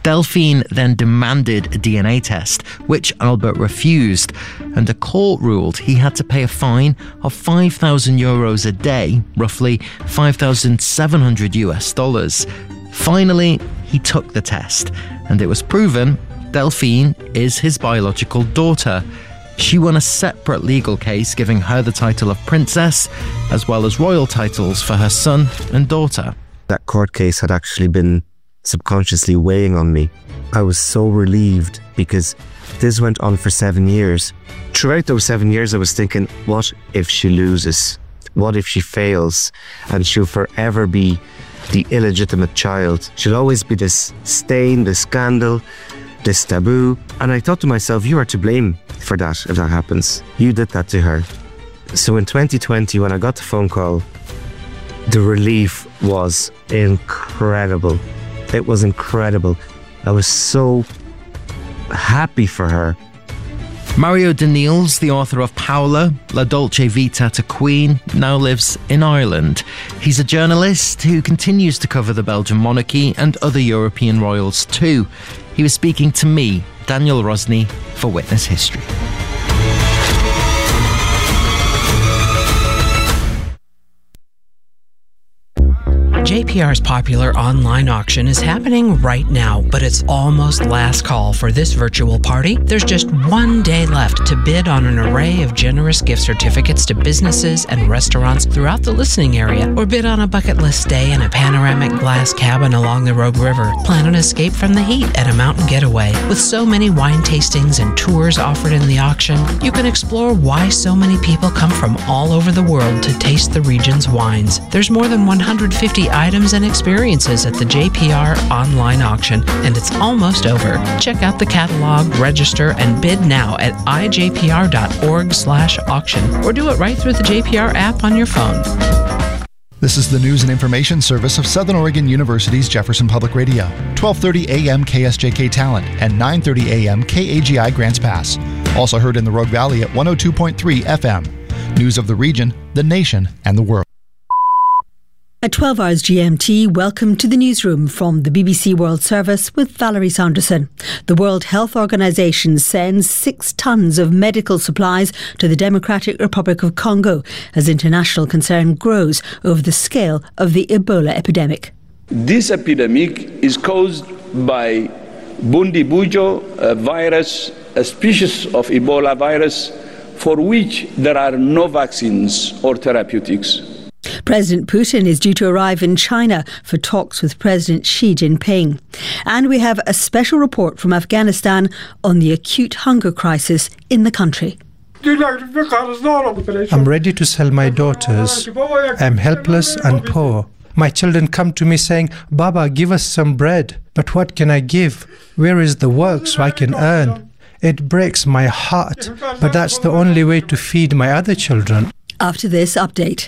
Delphine then demanded a DNA test, which Albert refused, and a court ruled he had to pay a fine of €5,000 a day, roughly $5,700 US. Finally, he took the test, and it was proven Delphine is his biological daughter. She won a separate legal case giving her the title of princess, as well as royal titles for her son and daughter. That court case had actually been subconsciously weighing on me. I was so relieved because this went on for 7 years. Throughout those 7 years, I was thinking, what if she loses? What if she fails? And she'll forever be the illegitimate child. She'll always be this stain, this scandal, this taboo. And I thought to myself, you are to blame for that if that happens. You did that to her. So in 2020, when I got the phone call, the relief was incredible. It was incredible. I was so happy for her. Mario Daniels, the author of Paola, La Dolce Vita to Queen, now lives in Ireland. He's a journalist who continues to cover the Belgian monarchy and other European royals too. He was speaking to me, Daniel Rosny, for Witness History. JPR's popular online auction is happening right now, but it's almost last call for this virtual party. There's just 1 day left to bid on an array of generous gift certificates to businesses and restaurants throughout the listening area, or bid on a bucket list stay in a panoramic glass cabin along the Rogue River. Plan an escape from the heat at a mountain getaway. With so many wine tastings and tours offered in the auction, you can explore why so many people come from all over the world to taste the region's wines. There's more than 150 items and experiences at the JPR online auction, and it's almost over. Check out the catalog, register, and bid now at ijpr.org/auction, or do it right through the JPR app on your phone. This is the news and information service of Southern Oregon University's Jefferson Public Radio. 12:30 a.m. KSJK Talent and 9:30 a.m. KAGI Grants Pass. Also heard in the Rogue Valley at 102.3 FM. News of the region, the nation, and the world. At 12 hours GMT, welcome to the newsroom from the BBC World Service with Valerie Saunderson. The World Health Organization sends 6 tons of medical supplies to the Democratic Republic of Congo as international concern grows over the scale of the Ebola epidemic. This epidemic is caused by Bundibugyo virus, a species of Ebola virus for which there are no vaccines or therapeutics. President Putin is due to arrive in China for talks with President Xi Jinping. And we have a special report from Afghanistan on the acute hunger crisis in the country. I'm ready to sell my daughters. I'm helpless and poor. My children come to me saying, "Baba, give us some bread." But what can I give? Where is the work so I can earn? It breaks my heart, but that's the only way to feed my other children. After this update.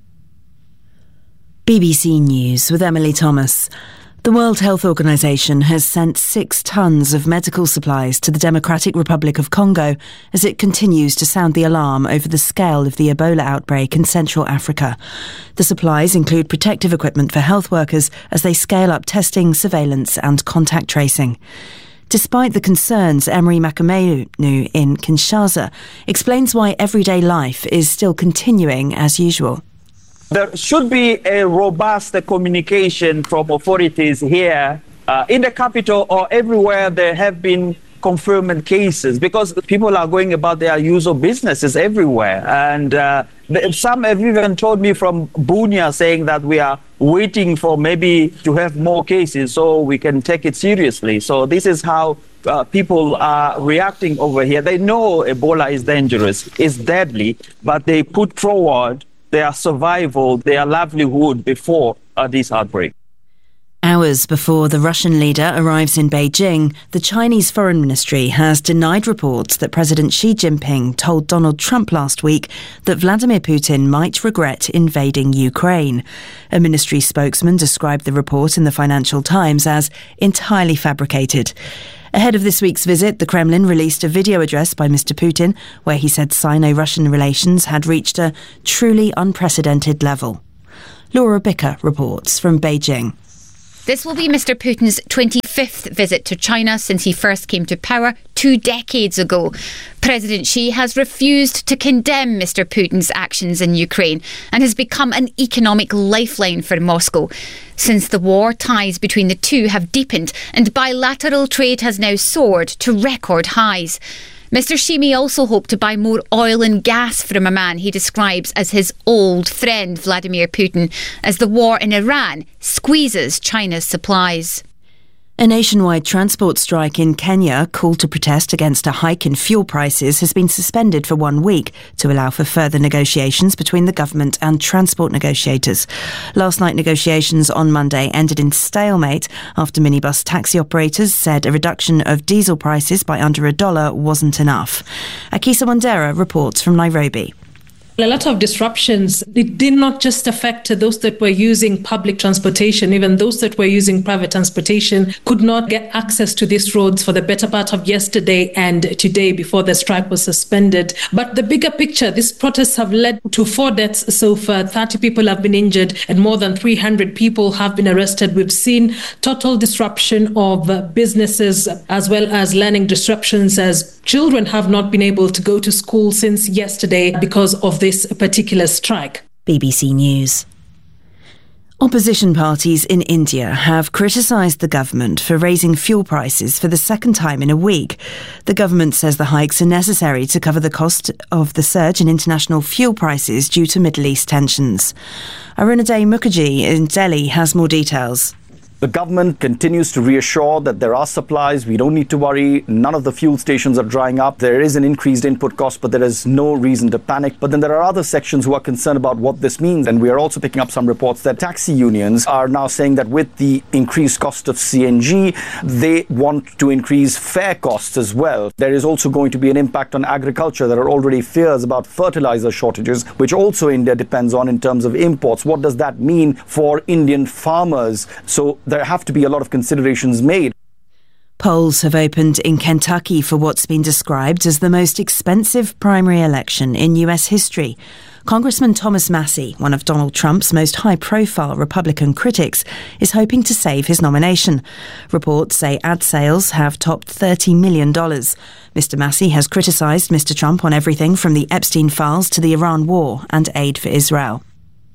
BBC News with Emily Thomas. The World Health Organization has sent 6 tons of medical supplies to the Democratic Republic of Congo as it continues to sound the alarm over the scale of the Ebola outbreak in Central Africa. The supplies include protective equipment for health workers as they scale up testing, surveillance and contact tracing. Despite the concerns, Emery Makameu in Kinshasa explains why everyday life is still continuing as usual. There should be a robust communication from authorities here in the capital or everywhere there have been confirmed cases, because people are going about their usual businesses everywhere. And some have even told me from Bunia saying that we are waiting for maybe to have more cases so we can take it seriously. So this is how people are reacting over here. They know Ebola is dangerous, it's deadly, but they put forward their survival, their livelihood before this outbreak. Hours before the Russian leader arrives in Beijing, the Chinese Foreign Ministry has denied reports that President Xi Jinping told Donald Trump last week that Vladimir Putin might regret invading Ukraine. A ministry spokesman described the report in the Financial Times as entirely fabricated. Ahead of this week's visit, the Kremlin released a video address by Mr. Putin where he said Sino-Russian relations had reached a truly unprecedented level. Laura Bicker reports from Beijing. This will be Mr. Putin's 25th visit to China since he first came to power 2 decades ago. President Xi has refused to condemn Mr. Putin's actions in Ukraine and has become an economic lifeline for Moscow. Since the war, ties between the two have deepened and bilateral trade has now soared to record highs. Mr. Xi may also hope to buy more oil and gas from a man he describes as his old friend Vladimir Putin, as the war in Iran squeezes China's supplies. A nationwide transport strike in Kenya, called to protest against a hike in fuel prices, has been suspended for 1 week to allow for further negotiations between the government and transport negotiators. Last night, negotiations on Monday ended in stalemate after minibus taxi operators said a reduction of diesel prices by under $1 wasn't enough. Akisa Wandera reports from Nairobi. A lot of disruptions. It did not just affect those that were using public transportation. Even those that were using private transportation could not get access to these roads for the better part of yesterday and today before the strike was suspended. But the bigger picture, these protests have led to 4 deaths so far. 30 people have been injured and more than 300 people have been arrested. We've seen total disruption of businesses as well as learning disruptions, as children have not been able to go to school since yesterday because of this particular strike. BBC News. Opposition parties in India have criticised the government for raising fuel prices for the second time in a week. The government says the hikes are necessary to cover the cost of the surge in international fuel prices due to Middle East tensions. Arunadhay Mukherjee in Delhi has more details. The government continues to reassure that there are supplies. We don't need to worry. None of the fuel stations are drying up. There is an increased input cost, but there is no reason to panic. But then there are other sections who are concerned about what this means. And we are also picking up some reports that taxi unions are now saying that with the increased cost of CNG, they want to increase fare costs as well. There is also going to be an impact on agriculture. There are already fears about fertilizer shortages, which also India depends on in terms of imports. What does that mean for Indian farmers? So there have to be a lot of considerations made. Polls have opened in Kentucky for what's been described as the most expensive primary election in US history. Congressman Thomas Massie, one of Donald Trump's most high-profile Republican critics, is hoping to save his nomination. Reports say ad sales have topped $30 million. Mr. Massie has criticised Mr. Trump on everything from the Epstein files to the Iran war and aid for Israel.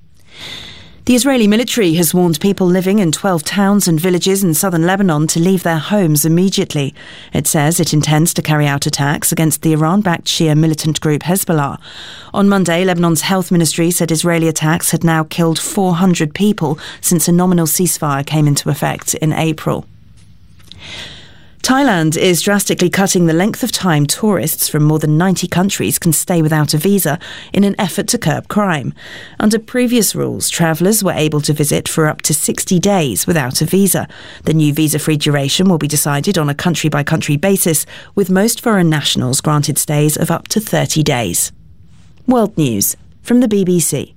The Israeli military has warned people living in 12 towns and villages in southern Lebanon to leave their homes immediately. It says it intends to carry out attacks against the Iran-backed Shia militant group Hezbollah. On Monday, Lebanon's health ministry said Israeli attacks had now killed 400 people since a nominal ceasefire came into effect in April. Thailand is drastically cutting the length of time tourists from more than 90 countries can stay without a visa in an effort to curb crime. Under previous rules, travellers were able to visit for up to 60 days without a visa. The new visa-free duration will be decided on a country-by-country basis, with most foreign nationals granted stays of up to 30 days. World News from the BBC.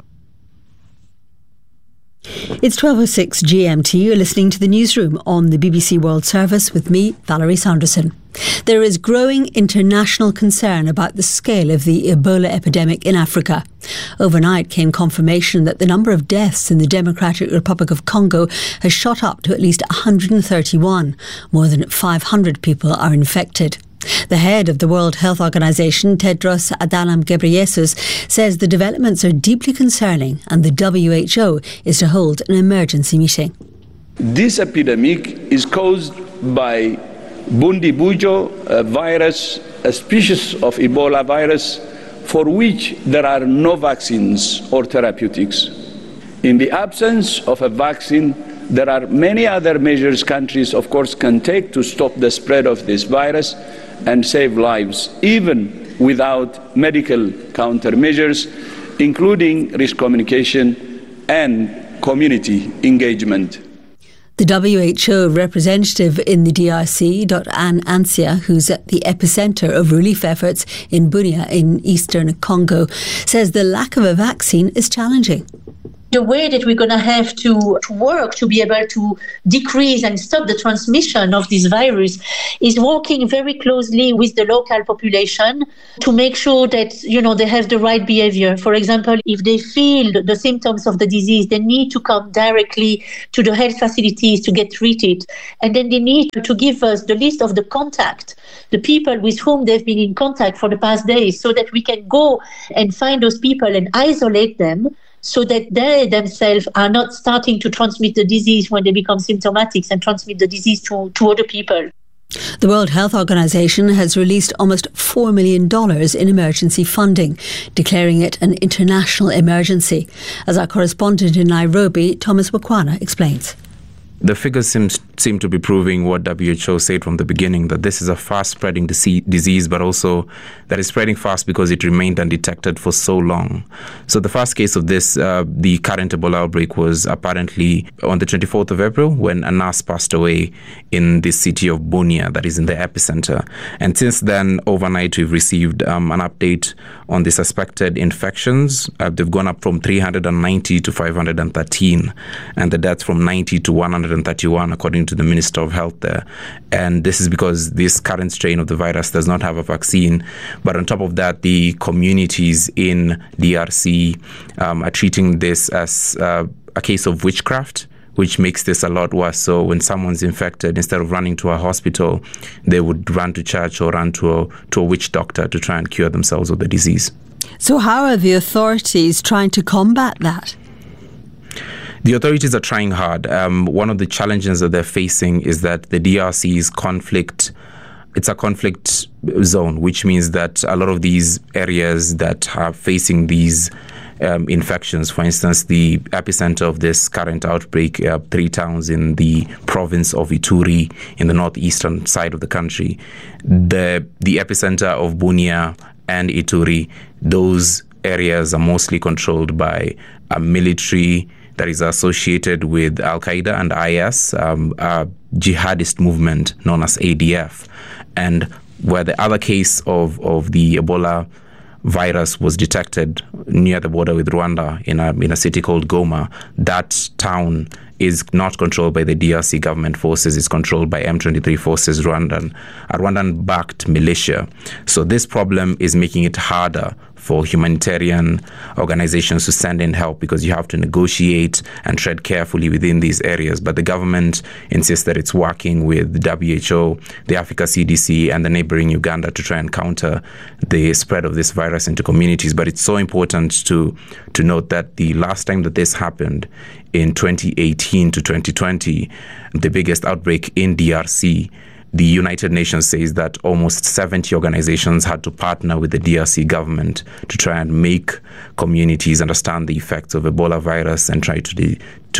It's 12:06 GMT. You're listening to the newsroom on the BBC World Service with me, Valerie Sanderson. There is growing international concern about the scale of the Ebola epidemic in Africa. Overnight came confirmation that the number of deaths in the Democratic Republic of Congo has shot up to at least 131. More than 500 people are infected. The head of the World Health Organization, Tedros Adhanom Ghebreyesus, says the developments are deeply concerning and the WHO is to hold an emergency meeting. This epidemic is caused by Bundibujo virus, a species of Ebola virus for which there are no vaccines or therapeutics. In the absence of a vaccine, there are many other measures countries, of course, can take to stop the spread of this virus and save lives, even without medical countermeasures, including risk communication and community engagement. The WHO representative in the DRC, Dr. Anne Ansia, who's at the epicentre of relief efforts in Bunia in eastern Congo, says the lack of a vaccine is challenging. The way that we're going to have to work to be able to decrease and stop the transmission of this virus is working very closely with the local population to make sure that, they have the right behavior. For example, if they feel the symptoms of the disease, they need to come directly to the health facilities to get treated. And then they need to give us the list of the contact, the people with whom they've been in contact for the past days, so that we can go and find those people and isolate them, so that they themselves are not starting to transmit the disease when they become symptomatic and transmit the disease to other people. The World Health Organization has released almost $4 million in emergency funding, declaring it an international emergency. As our correspondent in Nairobi, Thomas Wakwana, explains. The figures seem to be proving what WHO said from the beginning, that this is a fast-spreading disease, but also that it's spreading fast because it remained undetected for so long. So the first case of this, the current Ebola outbreak, was apparently on the 24th of April when a nurse passed away in the city of Bunia, that is in the epicenter. And since then, overnight, we've received an update on the suspected infections. They've gone up from 390 to 513, and the deaths from 90 to 131, according to the Minister of Health there. And this is because this current strain of the virus does not have a vaccine. But on top of that, the communities in DRC are treating this as a case of witchcraft, which makes this a lot worse. So when someone's infected, instead of running to a hospital, they would run to church or run to a witch doctor to try and cure themselves of the disease. So how are the authorities trying to combat that? The authorities are trying hard. One of the challenges that they're facing is that the DRC's it's a conflict zone, which means that a lot of these areas that are facing these infections, for instance, the epicenter of this current outbreak, 3 towns in the province of Ituri in the northeastern side of the country, the epicenter of Bunia and Ituri, those areas are mostly controlled by a military that is associated with Al-Qaeda and IS, a jihadist movement known as ADF. And where the other case of the Ebola virus was detected near the border with Rwanda in a city called Goma, that town is not controlled by the DRC government forces. It's controlled by M23 forces, a Rwandan-backed militia. So this problem is making it harder for humanitarian organizations to send in help, because you have to negotiate and tread carefully within these areas. But the government insists that it's working with the WHO, the Africa CDC, and the neighboring Uganda to try and counter the spread of this virus into communities. But it's so important to note that the last time that this happened, in 2018 to 2020, the biggest outbreak in DRC, the United Nations says that almost 70 organizations had to partner with the DRC government to try and make communities understand the effects of Ebola virus and try to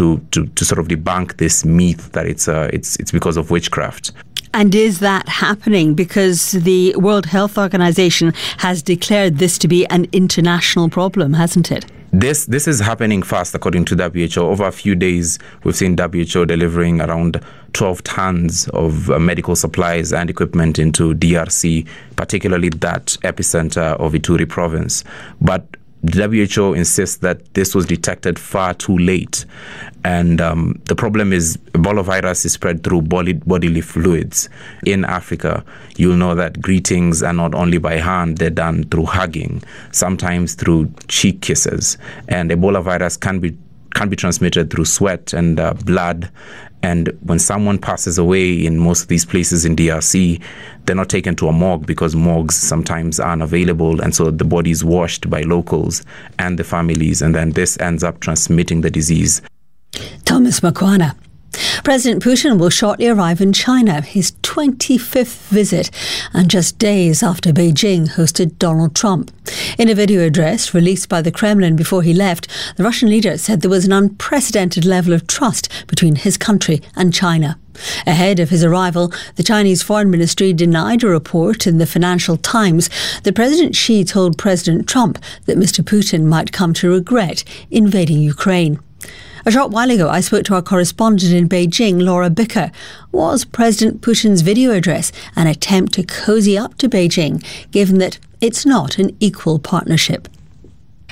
sort of debunk this myth that it's because of witchcraft. And is that happening? Because the World Health Organization has declared this to be an international problem, hasn't it? This is happening fast, according to WHO. Over a few days, we've seen WHO delivering around 12 tons of medical supplies and equipment into DRC, particularly that epicenter of Ituri province. But the WHO insists that this was detected far too late. And the problem is Ebola virus is spread through bodily fluids. In Africa, you'll know that greetings are not only by hand, they're done through hugging, sometimes through cheek kisses. And Ebola virus can be transmitted through sweat and blood. And when someone passes away in most of these places in DRC, they're not taken to a morgue because morgues sometimes aren't available. And so the body is washed by locals and the families. And then this ends up transmitting the disease. Thomas Makwana. President Putin will shortly arrive in China, his 25th visit, and just days after Beijing hosted Donald Trump. In a video address released by the Kremlin before he left, the Russian leader said there was an unprecedented level of trust between his country and China. Ahead of his arrival, the Chinese Foreign Ministry denied a report in the Financial Times that President Xi told President Trump that Mr. Putin might come to regret invading Ukraine. A short while ago, I spoke to our correspondent in Beijing, Laura Bicker. Was President Putin's video address an attempt to cozy up to Beijing, given that it's not an equal partnership?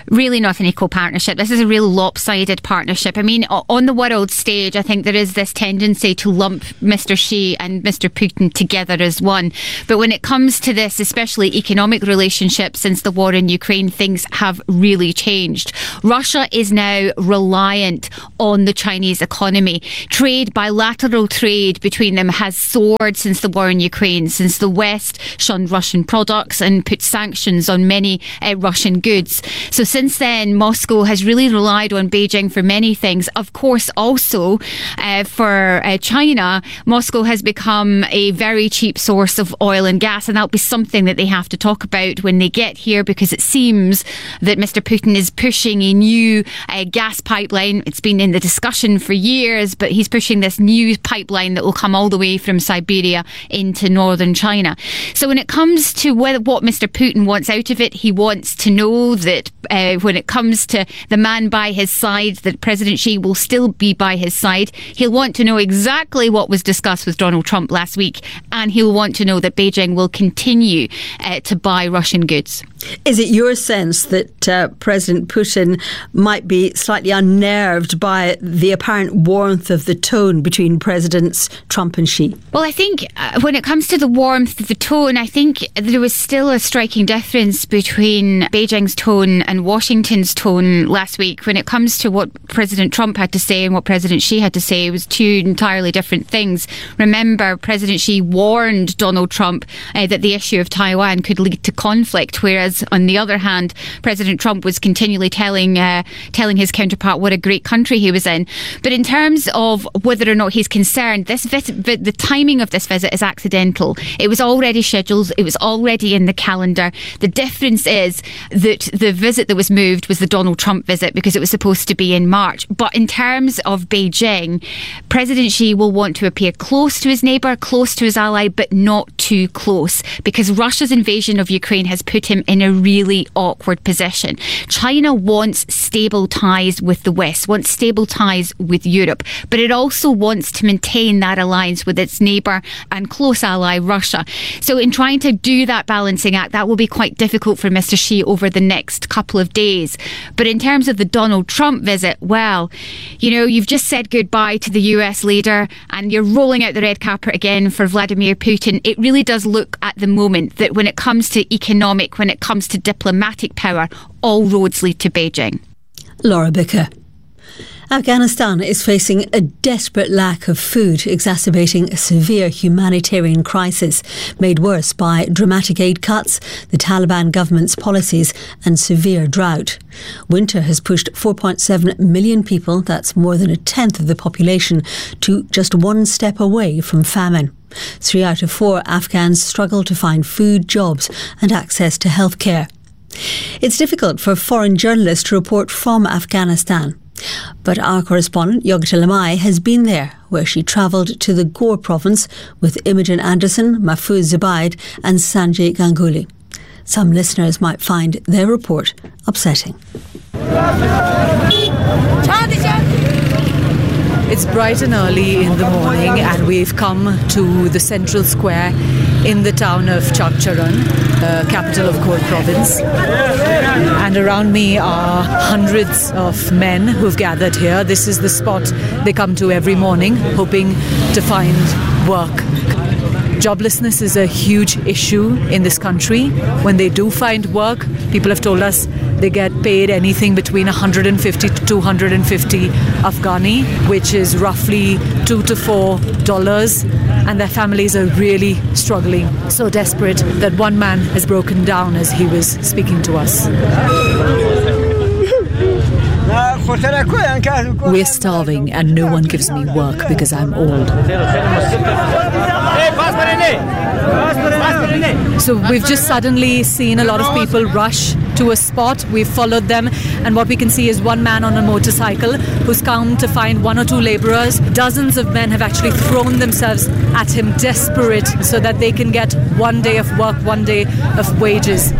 really not an equal partnership. This is a real lopsided partnership. I mean, on the world stage, I think there is this tendency to lump Mr. Xi and Mr. Putin together as one. But when it comes to this, especially economic relationships since the war in Ukraine, things have really changed. Russia is now reliant on the Chinese economy. Trade, bilateral trade between them has soared since the war in Ukraine, since the West shunned Russian products and put sanctions on many Russian goods. So since then, Moscow has really relied on Beijing for many things. Of course, also for China, Moscow has become a very cheap source of oil and gas, and that'll be something that they have to talk about when they get here, because it seems that Mr. Putin is pushing a new gas pipeline. It's been in the discussion for years, but he's pushing this new pipeline that will come all the way from Siberia into northern China. So when it comes to what Mr. Putin wants out of it, he wants to know that when it comes to the man by his side, that President Xi will still be by his side. He'll want to know exactly what was discussed with Donald Trump last week, and he'll want to know that Beijing will continue to buy Russian goods. Is it your sense that President Putin might be slightly unnerved by the apparent warmth of the tone between Presidents Trump and Xi? Well, I think when it comes to the warmth of the tone, I think there was still a striking difference between Beijing's tone and Washington's tone last week. When it comes to what President Trump had to say and what President Xi had to say, it was two entirely different things. Remember, President Xi warned Donald Trump that the issue of Taiwan could lead to conflict, whereas on the other hand, President Trump was continually telling his counterpart what a great country he was in. But in terms of whether or not he's concerned, the timing of this visit is accidental. It was already scheduled. It was already in the calendar. The difference is that the visit that was moved was the Donald Trump visit, because it was supposed to be in March. But in terms of Beijing, President Xi will want to appear close to his neighbour, close to his ally, but not too close, because Russia's invasion of Ukraine has put him in a really awkward position. China wants stable ties with the West, wants stable ties with Europe, but it also wants to maintain that alliance with its neighbour and close ally Russia. So in trying to do that balancing act, that will be quite difficult for Mr. Xi over the next couple of days. But in terms of the Donald Trump visit, well, you know, you've just said goodbye to the US leader and you're rolling out the red carpet again for Vladimir Putin. It really does look at the moment that when it comes to economic, when it comes to diplomatic power, all roads lead to Beijing. Laura Bicker. Afghanistan is facing a desperate lack of food, exacerbating a severe humanitarian crisis made worse by dramatic aid cuts, the Taliban government's policies and severe drought. Winter has pushed 4.7 million people, that's more than a tenth of the population, to just one step away from famine. 3 out of 4 Afghans struggle to find food, jobs and access to healthcare. It's difficult for foreign journalists to report from Afghanistan. But our correspondent, Yogita Lamai, has been there, where she travelled to the Ghor province with Imogen Anderson, Mahfouz Zubaid and Sanjay Ganguly. Some listeners might find their report upsetting. It's bright and early in the morning and we've come to the central square in the town of Chakcharan, the capital of Ghor province. And around me are hundreds of men who've gathered here. This is the spot they come to every morning, hoping to find work. Joblessness is a huge issue in this country. When they do find work, people have told us they get paid anything between 150 to 250 Afghani, which is roughly $2 to $4, and their families are really struggling. So desperate that one man has broken down as he was speaking to us. We're starving and no one gives me work because I'm old. So we've just suddenly seen a lot of people rush to a spot. We've followed them and what we can see is one man on a motorcycle who's come to find 1 or 2 labourers. Dozens of men have actually thrown themselves at him, desperate, so that they can get 1 day of work, 1 day of wages.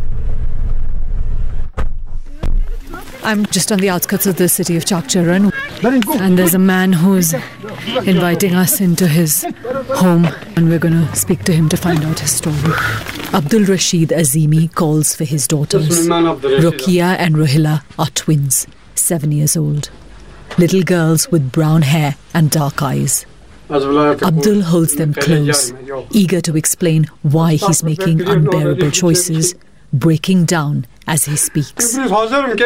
I'm just on the outskirts of the city of Chakcharan. And there's a man who's inviting us into his home, and we're going to speak to him to find out his story. Abdul Rashid Azimi calls for his daughters. Rukia and Rohila are twins, 7 years old. Little girls with brown hair and dark eyes. Abdul holds them close, eager to explain why he's making unbearable choices, breaking down as he speaks. I'm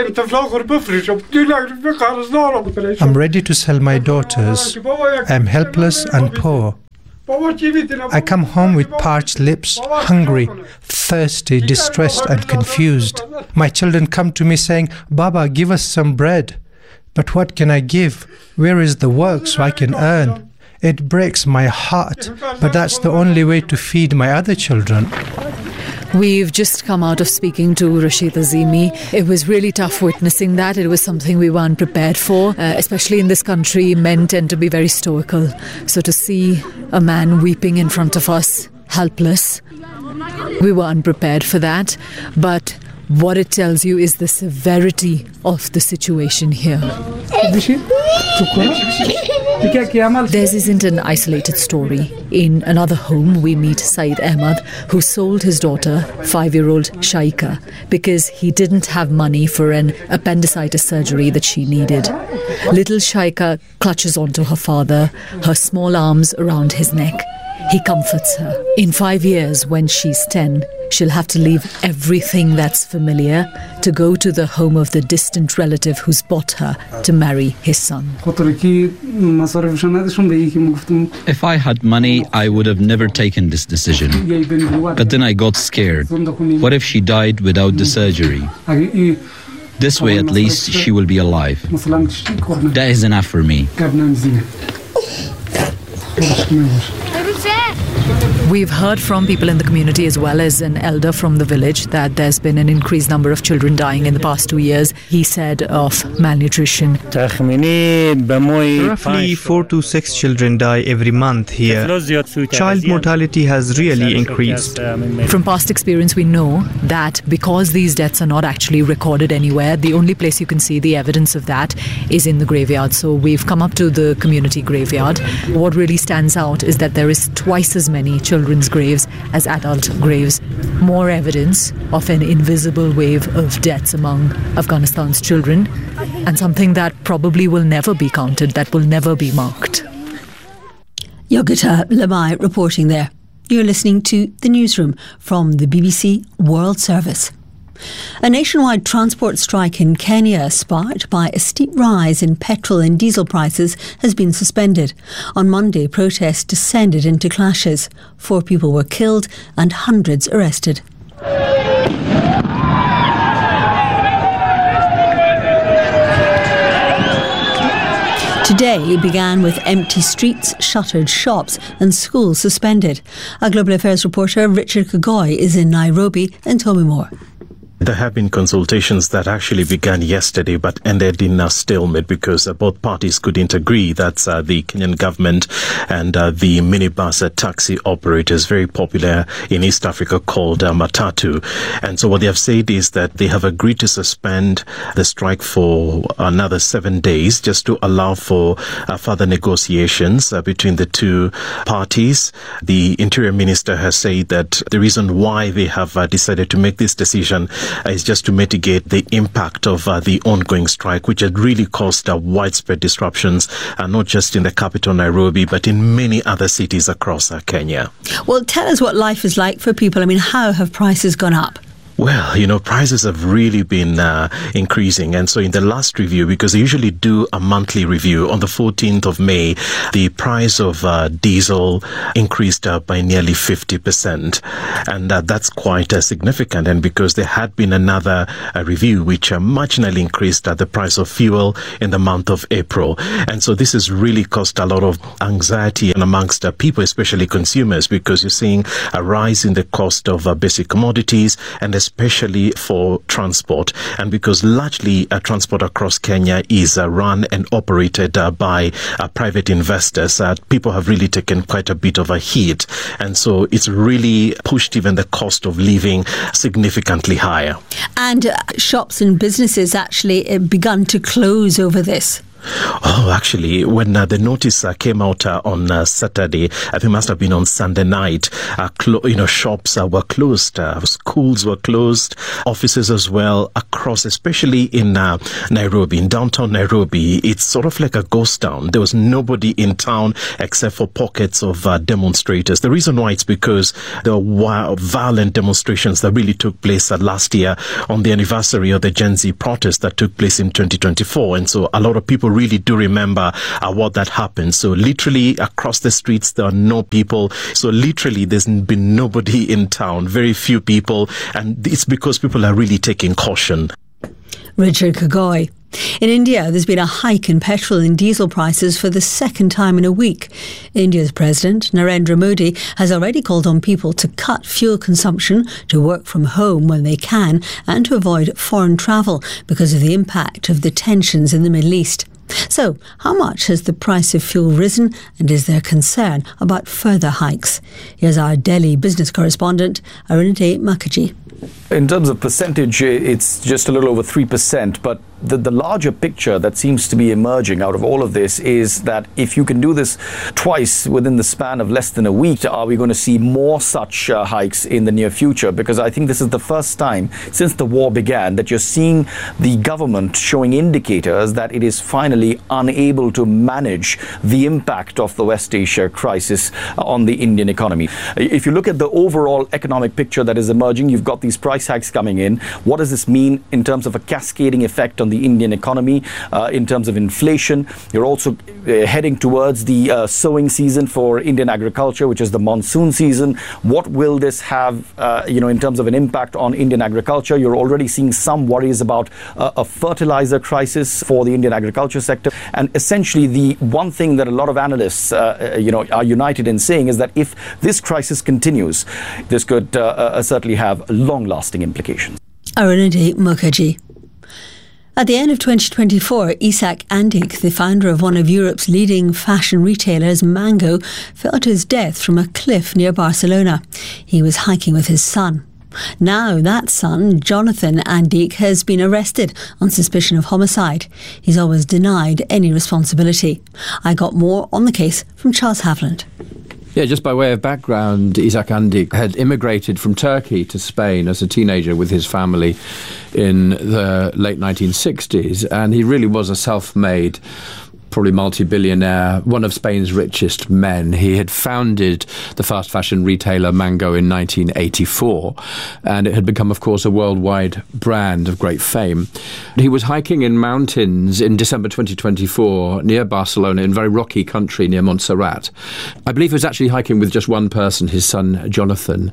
ready to sell my daughters. I'm helpless and poor. I come home with parched lips, hungry, thirsty, distressed and confused. My children come to me saying, "Baba, give us some bread." But what can I give? Where is the work so I can earn? It breaks my heart, but that's the only way to feed my other children. We've just come out of speaking to Rashid Azimi. It was really tough witnessing that. It was something we weren't prepared for. Especially in this country, men tend to be very stoical. So to see a man weeping in front of us, helpless, we were unprepared for that. But what it tells you is the severity of the situation here. Theirs isn't an isolated story. In another home, we meet Saeed Ahmad, who sold his daughter, 5-year-old Shaika, because he didn't have money for an appendicitis surgery that she needed. Little Shaika clutches onto her father, her small arms around his neck. He comforts her. In 5 years, when she's 10, she'll have to leave everything that's familiar to go to the home of the distant relative who's bought her to marry his son. If I had money, I would have never taken this decision. But then I got scared. What if she died without the surgery? This way, at least, she will be alive. That is enough for me. We've heard from people in the community as well as an elder from the village that there's been an increased number of children dying in the past 2 years, he said, of malnutrition. Roughly 4 to 6 children die every month here. Child mortality has really increased. From past experience, we know that because these deaths are not actually recorded anywhere, the only place you can see the evidence of that is in the graveyard. So we've come up to the community graveyard. What really stands out is that there is twice as many children's graves as adult graves. More evidence of an invisible wave of deaths among Afghanistan's children, and something that probably will never be counted, that will never be marked. Yogita Lamai reporting there. You're listening to The Newsroom from the BBC World Service. A nationwide transport strike in Kenya, sparked by a steep rise in petrol and diesel prices, has been suspended. On Monday, protests descended into clashes. 4 people were killed and hundreds arrested. Today began with empty streets, shuttered shops and schools suspended. Our Global Affairs reporter Richard Kagoi is in Nairobi and told me more. There have been consultations that actually began yesterday but ended in a stalemate because both parties couldn't agree. That's the Kenyan government and the minibus taxi operators, very popular in East Africa, called Matatu. And so what they have said is that they have agreed to suspend the strike for another 7 days just to allow for further negotiations between the two parties. The Interior Minister has said that the reason why they have decided to make this decision is just to mitigate the impact of the ongoing strike, which had really caused widespread disruptions, not just in the capital, Nairobi, but in many other cities across Kenya. Well, tell us what life is like for people. I mean, how have prices gone up? Well, prices have really been increasing. And so in the last review, because they usually do a monthly review, on the 14th of May, the price of diesel increased by nearly 50%. And that's quite significant. And because there had been another review which marginally increased the price of fuel in the month of April. And so this has really caused a lot of anxiety amongst people, especially consumers, because you're seeing a rise in the cost of basic commodities and especially for transport. And because largely transport across Kenya is run and operated by private investors, people have really taken quite a bit of a hit. And so it's really pushed even the cost of living significantly higher. And shops and businesses actually begun to close over this. Oh, actually, when the notice came out on Saturday, I think it must have been on Sunday night, shops were closed, schools were closed, offices as well, across, especially in Nairobi, in downtown Nairobi. It's sort of like a ghost town. There was nobody in town except for pockets of demonstrators. The reason why it's because there were violent demonstrations that really took place last year on the anniversary of the Gen Z protest that took place in 2024. And so a lot of people really do remember what that happened. So literally across the streets, there are no people. So literally there's been nobody in town, very few people. And it's because people are really taking caution. Richard Kagoy. In India, there's been a hike in petrol and diesel prices for the second time in a week. India's President, Narendra Modi, has already called on people to cut fuel consumption, to work from home when they can, and to avoid foreign travel because of the impact of the tensions in the Middle East. So, how much has the price of fuel risen, and is there concern about further hikes? Here's our Delhi business correspondent, Arunite Mukherjee. In terms of percentage, it's just a little over 3%, but the larger picture that seems to be emerging out of all of this is that if you can do this twice within the span of less than a week, are we going to see more such hikes in the near future? Because I think this is the first time since the war began that you're seeing the government showing indicators that it is finally unable to manage the impact of the West Asia crisis on the Indian economy. If you look at the overall economic picture that is emerging, you've got these price hikes coming in. What does this mean in terms of a cascading effect on the Indian economy, in terms of inflation? You're also heading towards the sowing season for Indian agriculture, which is the monsoon season. What will this have, in terms of an impact on Indian agriculture? You're already seeing some worries about a fertilizer crisis for the Indian agriculture sector. And essentially, the one thing that a lot of analysts, are united in saying is that if this crisis continues, this could certainly have long-lasting implications. Arunite Mukherjee. At the end of 2024, Isak Andic, the founder of one of Europe's leading fashion retailers, Mango, fell to his death from a cliff near Barcelona. He was hiking with his son. Now that son, Jonathan Andic, has been arrested on suspicion of homicide. He's always denied any responsibility. I got more on the case from Charles Havland. Yeah, just by way of background, Isak Andic had immigrated from Turkey to Spain as a teenager with his family in the late 1960s, and he really was a self-made, probably multi-billionaire, one of Spain's richest men. He had founded the fast fashion retailer Mango in 1984, and it had become, of course, a worldwide brand of great fame. He was hiking in mountains in December 2024 near Barcelona in very rocky country near Montserrat. I believe he was actually hiking with just one person, his son Jonathan,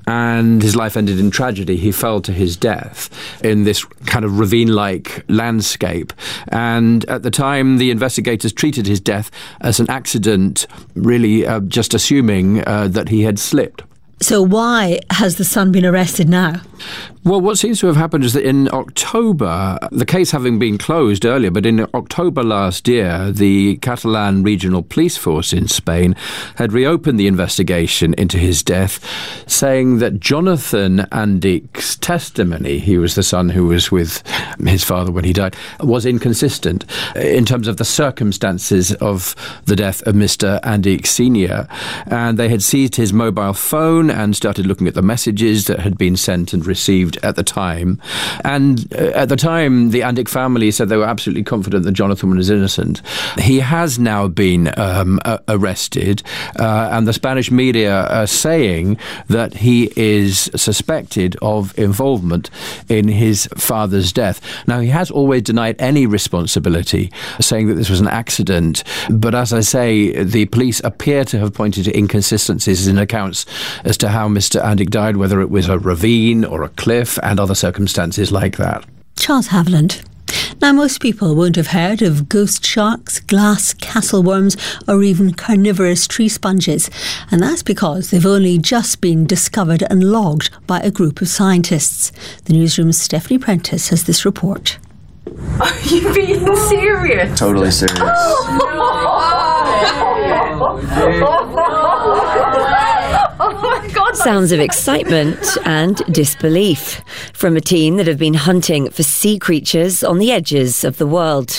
and his life ended in tragedy. He fell to his death in this kind of ravine-like landscape, and at the time the investigators treated his death as an accident, really just assuming that he had slipped. So why has the son been arrested now? Well, what seems to have happened is that in October, the case having been closed earlier, but in October last year, the Catalan Regional Police Force in Spain had reopened the investigation into his death, saying that Jonathan Andic's testimony, he was the son who was with his father when he died, was inconsistent in terms of the circumstances of the death of Mr. Andic Sr. And they had seized his mobile phone and started looking at the messages that had been sent and received at the time. And at the time, the Andic family said they were absolutely confident that Jonathan was innocent. He has now been arrested, and the Spanish media are saying that he is suspected of involvement in his father's death. Now, he has always denied any responsibility, saying that this was an accident. But as I say, the police appear to have pointed to inconsistencies in accounts as to how Mr. Andic died, whether it was a ravine or a cliff and other circumstances like that. Charles Havland. Now, most people won't have heard of ghost sharks, glass castle worms, or even carnivorous tree sponges. And that's because they've only just been discovered and logged by a group of scientists. The newsroom's Stephanie Prentice has this report. Are you being serious? Totally serious. Oh my God. Sounds of excitement and disbelief from a team that have been hunting for sea creatures on the edges of the world.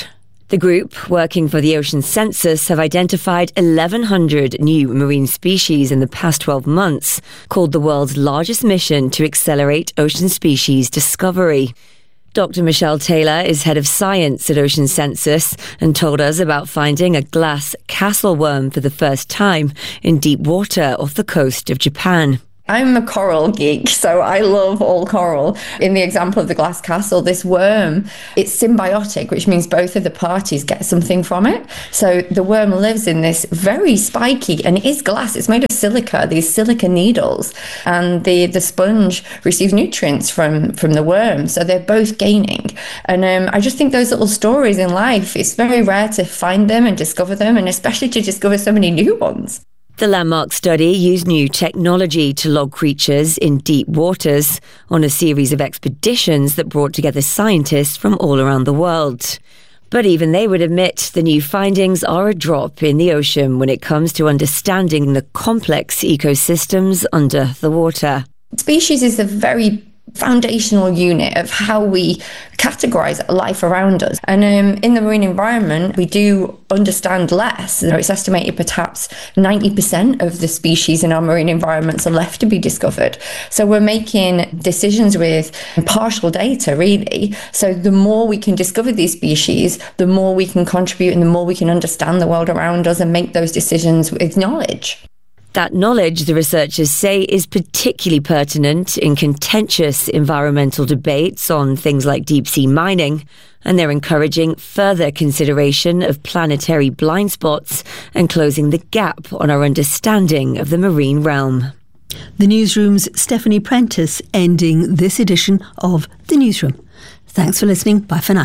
The group, working for the Ocean Census, have identified 1,100 new marine species in the past 12 months, called the world's largest mission to accelerate ocean species discovery. Dr. Michelle Taylor is head of science at Ocean Census and told us about finding a glass castle worm for the first time in deep water off the coast of Japan. I'm a coral geek, so I love all coral. In the example of the glass castle, this worm, it's symbiotic, which means both of the parties get something from it. So the worm lives in this very spiky, and it is glass, it's made of silica, these silica needles, and the sponge receives nutrients from the worm, so they're both gaining. And I just think those little stories in life, it's very rare to find them and discover them, and especially to discover so many new ones. The landmark study used new technology to log creatures in deep waters on a series of expeditions that brought together scientists from all around the world. But even they would admit the new findings are a drop in the ocean when it comes to understanding the complex ecosystems under the water. Species is a very foundational unit of how we categorize life around us. And in the marine environment, we do understand less. It's estimated perhaps 90% of the species in our marine environments are left to be discovered. So we're making decisions with partial data, really. So the more we can discover these species, the more we can contribute and the more we can understand the world around us and make those decisions with knowledge. That knowledge, the researchers say, is particularly pertinent in contentious environmental debates on things like deep-sea mining, and they're encouraging further consideration of planetary blind spots and closing the gap on our understanding of the marine realm. The Newsroom's Stephanie Prentice ending this edition of The Newsroom. Thanks for listening. Bye for now.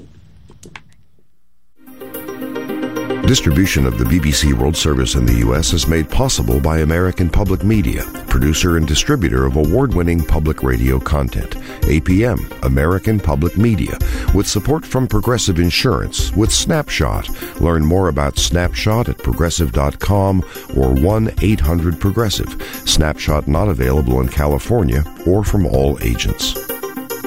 Distribution of the BBC World Service in the U.S. is made possible by American Public Media, producer and distributor of award-winning public radio content. APM, American Public Media, with support from Progressive Insurance with Snapshot. Learn more about Snapshot at progressive.com or 1-800-PROGRESSIVE. Snapshot not available in California or from all agents.